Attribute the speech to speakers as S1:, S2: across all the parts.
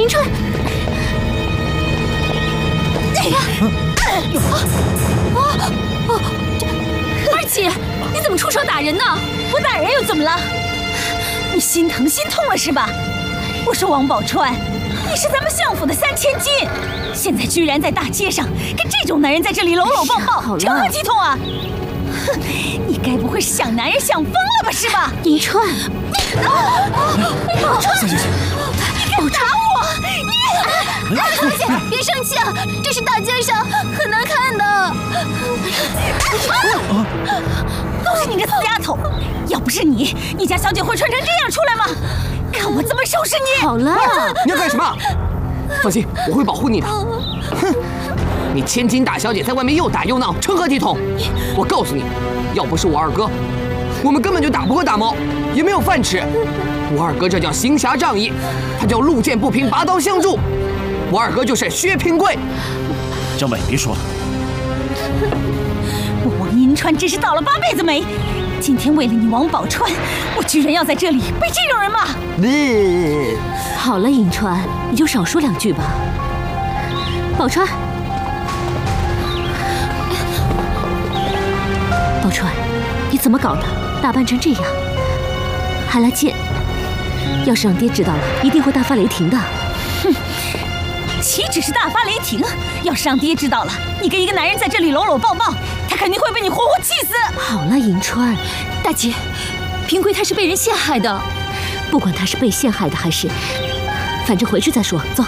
S1: 迎春，二姐，你怎么出手打人呢？
S2: 不打人又怎么了？你心疼心痛了是吧？我说王宝钏，你是咱们相府的3000金，现在居然在大街上跟这种男人在这里搂搂抱抱，成何体统啊！哼，你该不会是想男人想疯了吧？是吧？
S1: 迎春，
S2: 宝钏，
S3: 小姐，
S2: 你敢打我？你，
S1: 小姐别生气啊，这是大街上很难看的。
S2: 都是你这死丫头！要不是你，你家小姐会穿成这样出来吗？看我怎么收拾你！
S1: 好了，
S4: 你要干什么？放心，我会保护你的。哼，你千金大小姐在外面又打又闹，成何体统？我告诉你，要不是我二哥，我们根本就打不过大猫，也没有饭吃。我二哥这叫行侠仗义，他叫路见不平拔刀相助。我二哥就是薛平贵。
S3: 张伟，别说了。
S2: 我王银川真是倒了8辈子霉。今天为了你王宝钏，我居然要在这里被这种人骂。
S1: 好了，迎川，你就少说2句吧。宝钏，宝钏，你怎么搞的？打扮成这样，还来见？要是让爹知道了，一定会大发雷霆的。
S2: 哼，岂止是大发雷霆？要是让爹知道了，你跟一个男人在这里搂搂抱抱，他肯定会被你活活气死。
S1: 好了，迎川，大姐，平贵他是被人陷害的，不管他是被陷害的还是，反正回去再说。走。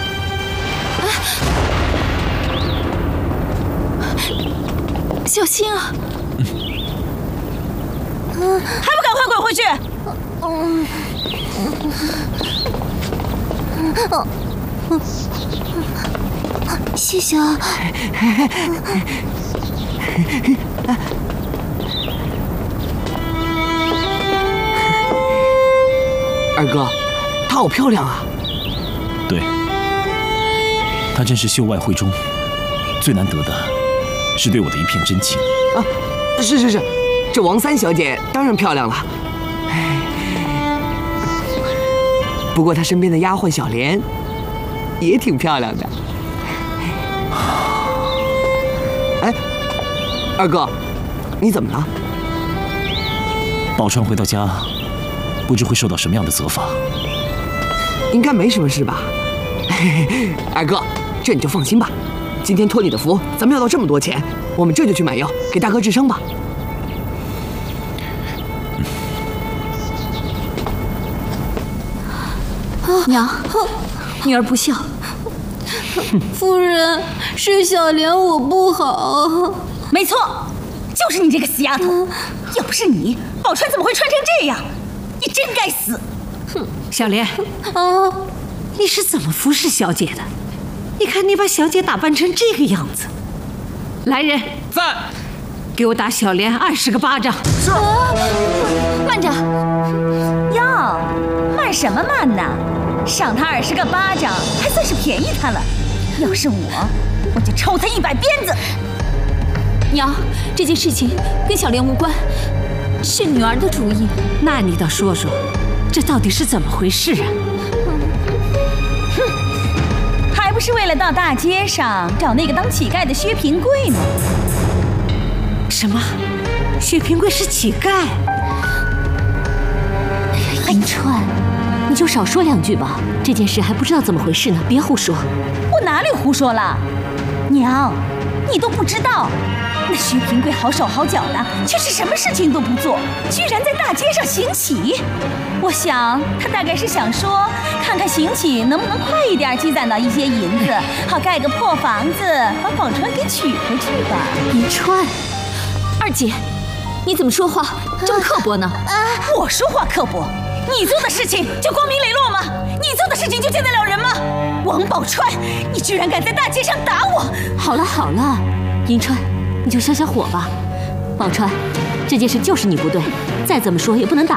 S2: 小心啊！还不赶快滚回去！
S1: 谢谢啊。
S4: 二哥，她好漂亮啊！
S3: 对，她真是秀外慧中，最难得的是对我的一片真情
S4: 啊！是，这王三小姐当然漂亮了。不过她身边的丫鬟小莲也挺漂亮的。哎，二哥，你怎么了？
S3: 宝钏回到家，不知会受到什么样的责罚。
S4: 应该没什么事吧？二哥，这你就放心吧。今天托你的福，咱们要到这么多钱，我们这就去买药给大哥治伤吧。
S1: 娘，女儿不孝。
S5: 夫人，是小莲我不好。
S2: 没错，就是你这个死丫头！要不是你，宝钏怎么会穿成这样？你真该死！
S6: 哼，小莲，你是怎么服侍小姐的？你看你把小姐打扮成这个样子。来人，
S4: 在，
S6: 给我打小莲20个巴掌。
S4: 是。
S1: 慢着，
S2: 哟，慢什么慢呢？赏他20个巴掌，还算是便宜他了。要是我就抽他100鞭子。
S1: 娘，这件事情跟小莲无关，是女儿的主意。
S6: 那你倒说说，这到底是怎么回事啊？
S2: 哼，还不是为了到大街上找那个当乞丐的薛平贵吗？
S6: 什么？薛平贵是乞丐？
S1: 迎川，你就少说2句吧。这件事还不知道怎么回事呢，别胡说。
S2: 我哪里胡说了？娘，你都不知道，那薛平贵好手好脚的，却是什么事情都不做，居然在大街上行乞。我想他大概是想说，看看行乞能不能快一点积攒到一些银子，好盖个破房子，把宝钏给娶回去吧。
S1: 迎川，二姐，你怎么说话这么刻薄呢？
S2: 我说话刻薄？你做的事情就光明磊落吗？你做的事情就见得了人吗？王宝钏，你居然敢在大街上打我！
S1: 好了，迎川，你就消消火吧。宝钏，这件事就是你不对，再怎么说也不能打。